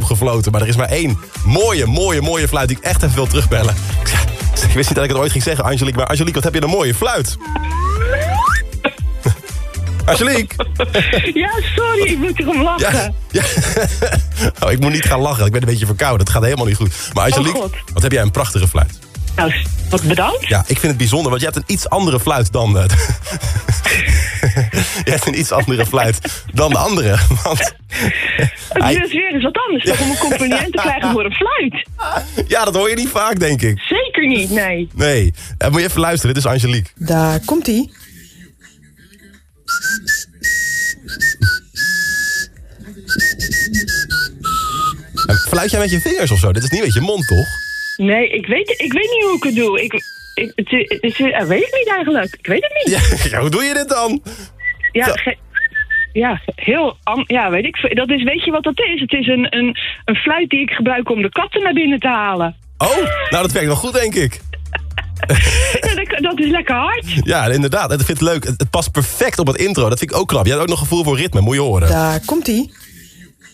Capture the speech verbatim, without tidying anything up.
gefloten. Maar er is maar één mooie, mooie, mooie fluit die ik echt even wil terugbellen. Ik wist niet dat ik het ooit ging zeggen, Angelique. Maar Angelique, wat heb je een mooie fluit. Angelique? Ja, sorry, ik moet erom lachen. Ja, ja. Oh, ik moet niet gaan lachen, ik ben een beetje verkouden. Het gaat helemaal niet goed. Maar Angelique, oh wat heb jij een prachtige fluit. Nou, wat bedankt. Ja, ik vind het bijzonder, want je hebt een iets andere fluit dan... Uh, je hebt een iets andere fluit dan de andere. Want, het is hij... weer eens wat anders, toch om een component te krijgen voor een fluit. Ja, dat hoor je niet vaak, denk ik. Zeker niet, nee. Nee, uh, moet je even luisteren, dit is Angelique. Daar komt-ie. Fluit jij met je vingers of zo? Dit is niet met je mond, toch? Nee, ik weet, ik weet niet hoe ik het doe. Ik, ik, het, het, het, het, weet ik niet eigenlijk. Ik weet het niet. Ja, hoe doe je dit dan? Ja, ge, ja heel... Ja, weet ik. Dat is, weet je wat dat is? Het is een, een, een fluit die ik gebruik om de katten naar binnen te halen. Oh, nou dat werkt wel goed, denk ik. Ja, dat, dat is lekker hard. Ja, inderdaad. Dat vind ik leuk. Het, het past perfect op het intro. Dat vind ik ook knap. Jij hebt ook nog gevoel voor ritme, moet je horen. Daar komt-ie.